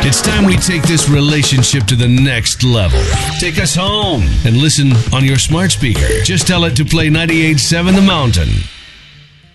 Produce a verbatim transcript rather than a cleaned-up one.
It's time we take this relationship to the next level. Take us home and listen on your smart speaker. Just tell it to play ninety-eight point seven The Mountain.